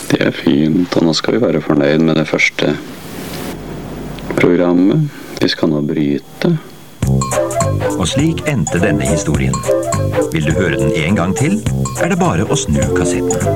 Det er fint, og nå skal vi være fornøyd med det første programmet. Vi skal nå bryte. Og slik endte denne historien. Vil du høre den en gang til, er det bare å snu kassetten.